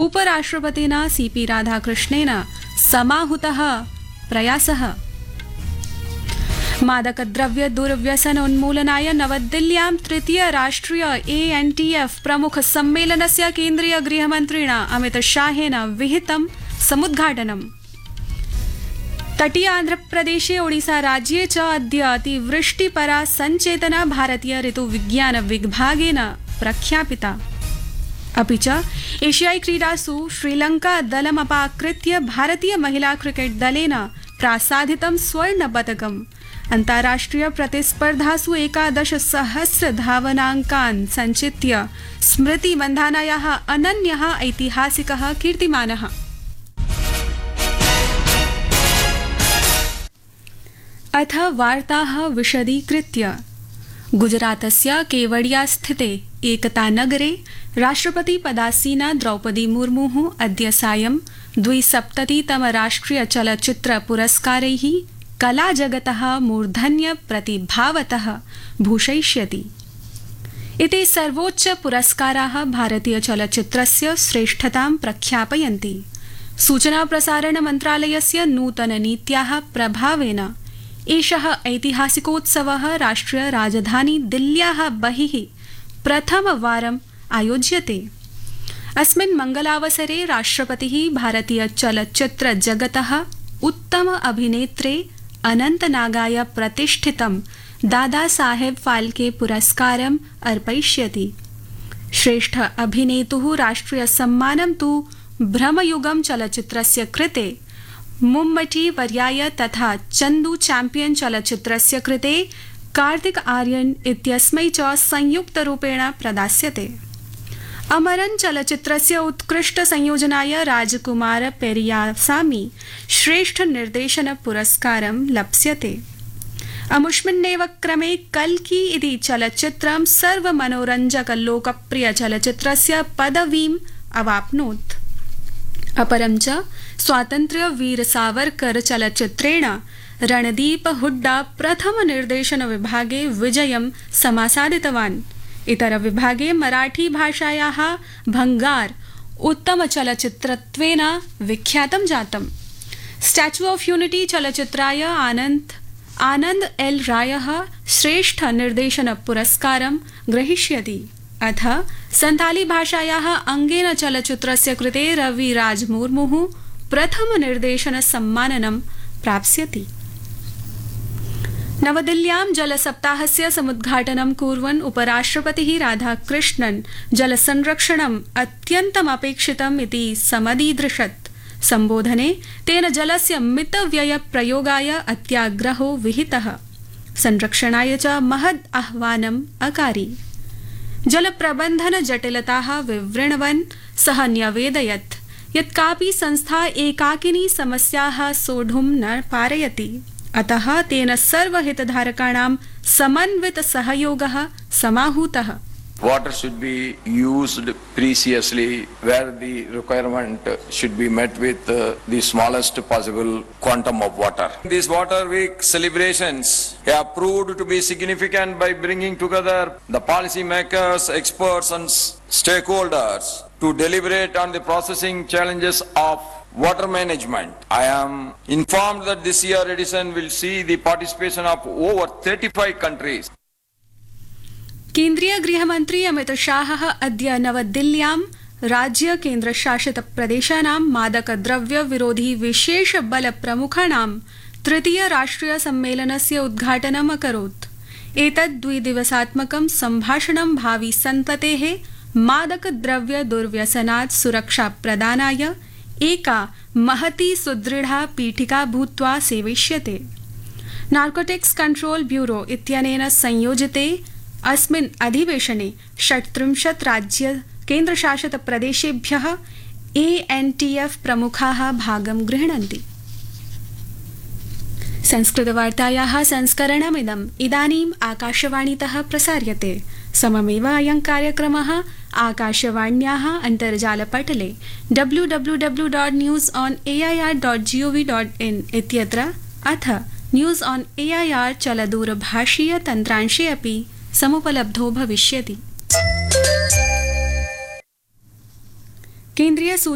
उपराष्ट्रपतिना सीपी राधाकृष्णेन समाहूतः प्रयासः। मादकद्रव्य दुर्व्यसनोन्मूलनाय नवदिल्ल्यां तृतीय राष्ट्रिय ANTF प्रमुख सम्मेलनस्य केन्द्रीय गृहमन्त्रिणा अमितशाहेन विहितं समुद्घाटनम्। तटीय आन्ध्रप्रदेशे ओडिसा राज्ये च अद्य अतिवृष्टिपरा सञ्चेतना भारतीय ऋतुविज्ञान विभागेन प्रख्यापिता। अपि च एशियाई क्रीडासु श्रीलंका दलमपाकृत्य भारतीय महिला क्रिकेट दलेन प्रासादितं स्वर्णपदकम्। अन्ताराष्ट्रिय प्रतिस्पर्धासु 11,000 धावनाङ्कान् सञ्चित्य स्मृति मन्धानायाः अनन्यः ऐतिहासिकः कीर्तिमानः। अथ वार्ताः विशदीकृत्य। गुजरातस्य केवडिया स्थिते एकतानगरे राष्ट्रपतिपदासीना द्रौपदी मुर्मुः अद्य सायं 72तम राष्ट्रिय चलच्चित्र पुरस्कारैः कलाजगतः मूर्धन्य प्रतिभावतः भूषयिष्यति। एते सर्वोच्च पुरस्काराः भारतीय चलच्चित्रस्य श्रेष्ठतां प्रख्यापयन्ति। सूचना प्रसारण मन्त्रालयस्य नूतननीत्याः प्रभावेन एषः ऐतिहासिकोत्सवः राष्ट्रिय राजधानी दिल्ल्याः बहिः प्रथमवारम् आयोज्यते। अस्मिन् मङ्गलावसरे राष्ट्रपतिः भारतीय चलच्चित्र जगतः उत्तम अभिनेत्रे अनन्तनागाय प्रतिष्ठितं दादा साहेब फाल्के पुरस्कारम् अर्पयिष्यति। श्रेष्ठ अभिनेतुः राष्ट्रिय सम्मानं तु भ्रमयुगं चलच्चित्रस्य कृते मुम्मटी वर्याय तथा चन्दू चैम्पियन चलच्चित्रस्य कृते कार्तिक आर्यन इत्यस्मै च संयुक्तरूपेण प्रदास्यते। अमरन चलच्चित्रस्य उत्कृष्ट संयोजनाय राजकुमार पेरियासामी श्रेष्ठ निर्देशन पुरस्कारं लप्स्यते। अमुष्मिन्नेव क्रमे कल्की इति चलच्चित्रं सर्वमनोरञ्जक लोकप्रिय चलच्चित्रस्य पदवीम् अवाप्नोत्। अपरं च स्वातन्त्र्य वीर सावरकर चलच्चित्रेण रणदीप हुड्डा प्रथम निर्देशन विभागे विजयं समासादितवान्। इतर विभागे मराठी भाषायाः भंगार उत्तम चलच्चित्रत्वेन विख्यातं जातम्। Statue of unity चलच्चित्राय Anand L रायः श्रेष्ठ निर्देशन पुरस्कारं ग्रहीष्यति। अथ संथाली भाषायाः अंगेन चलच्चित्रस्य कृते रवि राज मुर्मुः प्रथम निर्देशन सम्माननं प्राप्स्यति। नवदिल्ल्यां जलसप्ताहस्य समुद्घाटनं कुर्वन् उपराष्ट्रपतिः राधाकृष्णन् जलसंरक्षणम् अत्यन्तम् अपेक्षितम् इति समदीदृशत्। सम्बोधने तेन जलस्य मितव्ययप्रयोगाय अत्याग्रहो विहितः। संरक्षणाय च महद् आह्वानम् अकारि। जलप्रबन्धन जटिलताः विवृण्वन् सः न्यवेदयत् यत् कापि संस्था एकाकिनी समस्याः सोढुं न पारयति। अतः तेन सर्वहितधारकाणां समन्वित सहयोगः समाहूतः। Water should be used preciously where the requirement should be met with the smallest possible quantum of water. These Water Week celebrations have proved to be significant by bringing together the policy makers, experts and stakeholders to deliberate on the processing challenges of water management. I am informed that this year edition will see the participation of over 35 countries. केन्द्रीय गृहमन्त्री अमित शाहः अद्य नवदिल्ल्यां राज्य केन्द्रशासित प्रदेशानां मादकद्रव्य विरोधी विशेष बल प्रमुखाणां तृतीय राष्ट्रिय सम्मेलनस्य उद्घाटनम् अकरोत्। एतद् द्विदिवसात्मकं सम्भाषणं भावि सन्ततेः मादकद्रव्य दुर्व्यसनात् सुरक्षा प्रदानाय एका महती सुदृढा पीठिका भूत्वा सेविष्यते। नार्कोटिक्स कंट्रोल ब्यूरो इत्यनेन संयोजिते अस्मिन् अधिवेशने 36 राज्य केन्द्रशासित प्रदेशेभ्यः ANTF प्रमुखाः भागं गृह्णन्ति। संस्कृतवार्तायाः संस्करणमिदम् इदानीम् आकाशवाणीतः प्रसार्यते। सममेव अयं कार्यक्रमः आकाशवाण्याः अन्तर्जालपटले www.newsonair.gov.in इत्यत्र अथ न्यूज़ ऑन AIR चलदूरभाषीय तन्त्रांशे अपि समुपलब्धो भविष्यति। केन्द्रीय